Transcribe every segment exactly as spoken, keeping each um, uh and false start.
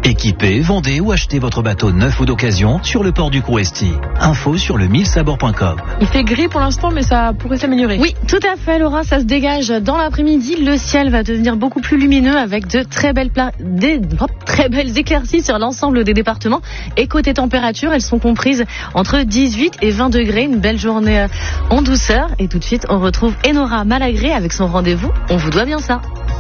Équipez, vendez ou achetez votre bateau neuf ou d'occasion sur le port du Crouesti. Info sur le mille sabords point com. Il fait gris pour l'instant, mais ça pourrait s'améliorer. Oui, tout à fait, Laura, ça se dégage. Dans l'après-midi, le ciel va devenir beaucoup plus lumineux avec de très belles, pla... des... oh, très belles éclaircies sur l'ensemble des départements. Et côté température, elles sont comprises entre dix-huit et vingt degrés. Une belle journée en douceur. Et tout de suite, on retrouve Enora Malagré avec son rendez-vous. On vous doit bien ça.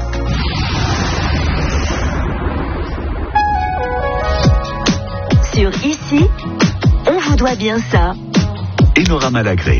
Sur Ici, on vous doit bien ça. Enora Malagré.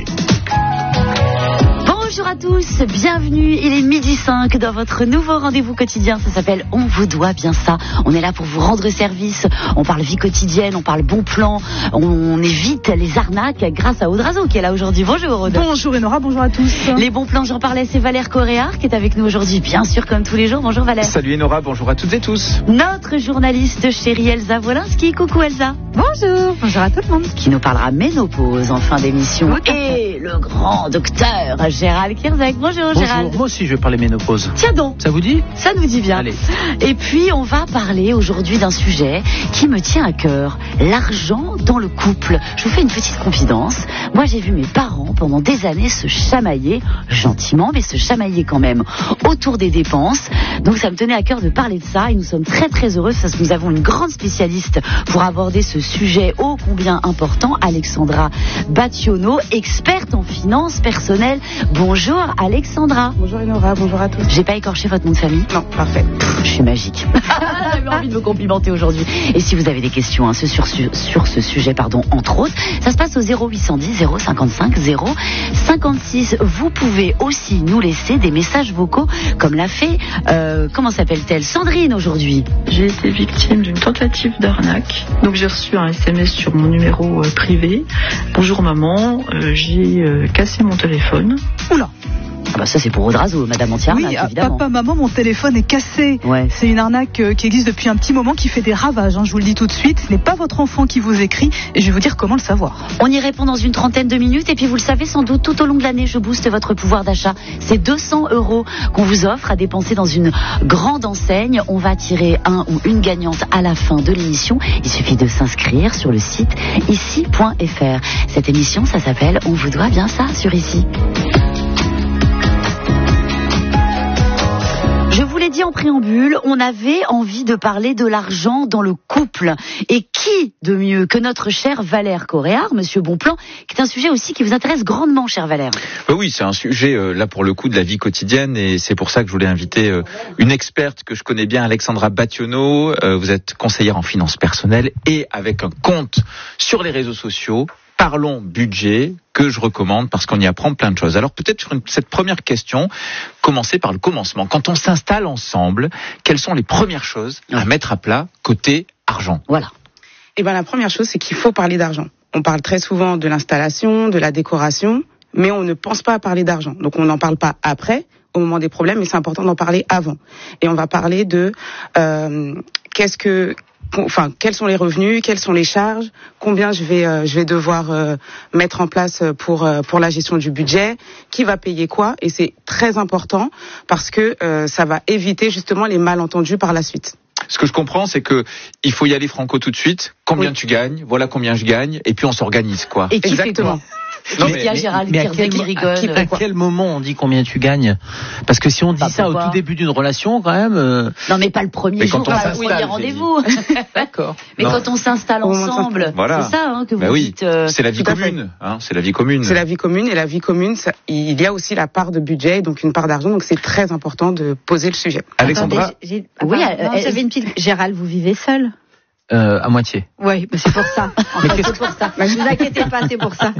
Bonjour à tous, bienvenue, il est midi cinq dans votre nouveau rendez-vous quotidien, ça s'appelle On vous doit bien ça. On est là pour vous rendre service, on parle vie quotidienne, on parle bon plan, on évite les arnaques grâce à Audrazo qui est là aujourd'hui. Bonjour Aude. Bonjour Enora, bonjour à tous. Les bons plans, j'en parlais, c'est Valère Coréard qui est avec nous aujourd'hui, bien sûr comme tous les jours. Bonjour Valère. Salut Enora, bonjour à toutes et tous. Notre journaliste chérie Elsa Wolinski, coucou Elsa. Bonjour, bonjour à tout le monde. Qui nous parlera ménopause en fin d'émission. Et le grand docteur Gérald Kierzek. Bonjour Gérald. Bonjour, moi aussi je vais parler ménopause. Tiens donc. Ça vous dit ? Ça nous dit bien. Allez. Et puis on va parler aujourd'hui d'un sujet qui me tient à cœur, l'argent dans le couple. Je vous fais une petite confidence. Moi j'ai vu mes parents pendant des années se chamailler, gentiment, mais se chamailler quand même, autour des dépenses. Donc ça me tenait à cœur de parler de ça et nous sommes très très heureux parce que nous avons une grande spécialiste pour aborder ce sujet ô combien important, Alexandra Battiono, experte en finances personnelles. Bonjour Alexandra. Bonjour Enora, bonjour à tous. J'ai pas écorché votre nom de famille ? Non, parfait. Je suis magique. J'avais envie de me complimenter aujourd'hui. Et si vous avez des questions hein, sur, sur, sur ce sujet, pardon, entre autres, ça se passe au zéro huit cent dix zéro cinquante-cinq zéro cinquante-six. Vous pouvez aussi nous laisser des messages vocaux, comme l'a fait, euh, comment s'appelle-t-elle, Sandrine aujourd'hui. J'ai été victime d'une tentative d'arnaque. Donc j'ai reçu un S M S sur mon numéro euh, privé. Bonjour maman, euh, j'ai euh, cassé mon téléphone. Oula. Ah bah ça c'est pour Audrazo, Madame Antière, oui, évidemment. Papa, maman, mon téléphone est cassé. Ouais. C'est une arnaque euh, qui existe depuis un petit moment, qui fait des ravages. Hein, je vous le dis tout de suite, ce n'est pas votre enfant qui vous écrit, et je vais vous dire comment le savoir. On y répond dans une trentaine de minutes, et puis vous le savez sans doute, tout au long de l'année, je booste votre pouvoir d'achat. C'est deux cents euros qu'on vous offre à dépenser dans une grande enseigne. On va tirer un ou une gagnante à la fin de l'émission. Il suffit de s'inscrire sur le site ici point f r. Cette émission, ça s'appelle On vous doit bien ça sur Ici. Je vous l'ai dit en préambule, on avait envie de parler de l'argent dans le couple. Et qui de mieux que notre cher Valère Coréard, Monsieur Bonplan, qui est un sujet aussi qui vous intéresse grandement, cher Valère. Oui, c'est un sujet, euh, là pour le coup, de la vie quotidienne. Et c'est pour ça que je voulais inviter euh, une experte que je connais bien, Alexandra Battiono. Euh, vous êtes conseillère en finances personnelles et avec un compte sur les réseaux sociaux. Parlons budget, que je recommande parce qu'on y apprend plein de choses. Alors peut-être sur une, cette première question, commencer par le commencement. Quand on s'installe ensemble, quelles sont les premières choses à mettre à plat côté argent ? Voilà. Eh ben la première chose, c'est qu'il faut parler d'argent. On parle très souvent de l'installation, de la décoration, mais on ne pense pas à parler d'argent. Donc on n'en parle pas après, au moment des problèmes, mais c'est important d'en parler avant. Et on va parler de euh, qu'est-ce que Enfin, quels sont les revenus, quelles sont les charges, combien je vais, euh, je vais devoir euh, mettre en place pour euh, pour la gestion du budget, qui va payer quoi, et c'est très important parce que euh, ça va éviter justement les malentendus par la suite. Ce que je comprends, c'est que il faut y aller franco tout de suite. Combien oui. tu gagnes, voilà combien je gagne, et puis on s'organise quoi. Et qui Exactement. Fait quoi Non, mais, mais, Gérald, mais à, quel, qui rigole, à, quel, à quel moment on dit combien tu gagnes ? Parce que si on dit bah, ça au tout début d'une relation, quand même. Euh... Non, mais pas le premier mais jour, pas le premier rendez-vous. D'accord. Mais non. Quand on s'installe ensemble, voilà. C'est ça hein, que vous bah oui. dites. Euh... C'est la vie commune. Hein, c'est la vie commune. C'est la vie commune, et la vie commune, ça, il y a aussi la part de budget, donc une part d'argent. Donc c'est très important de poser le sujet. Alexandra. Attendez, j'ai... Oui, non, euh, j'avais une petite. Gérald, vous vivez seul ? Euh, à moitié. Oui, c'est pour ça. En fait, c'est pour ça. Ne vous inquiétez pas, c'est pour ça.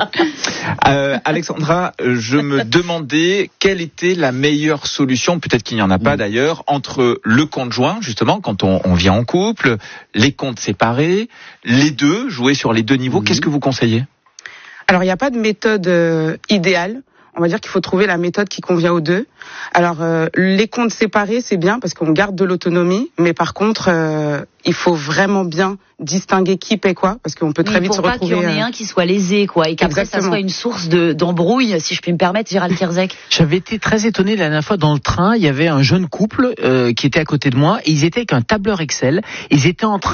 Euh, Alexandra, je me demandais quelle était la meilleure solution, peut-être qu'il n'y en a pas d'ailleurs, entre le conjoint, justement, quand on, on vit en couple, les comptes séparés, les deux, jouer sur les deux niveaux. Mmh. Qu'est-ce que vous conseillez ? Alors, il n'y a pas de méthode euh, idéale. On va dire qu'il faut trouver la méthode qui convient aux deux. Alors, euh, les comptes séparés, c'est bien parce qu'on garde de l'autonomie, mais par contre, euh, il faut vraiment bien distinguer qui paie quoi, parce qu'on peut très oui, vite se retrouver... Pour pas qu'il y en ait un qui soit lésé, quoi, et qu'après ça soit une source de, d'embrouille, si je puis me permettre, Gérald Kierzek. J'avais été très étonné la dernière fois dans le train, il y avait un jeune couple euh, qui était à côté de moi, et ils étaient avec un tableur Excel, ils étaient en train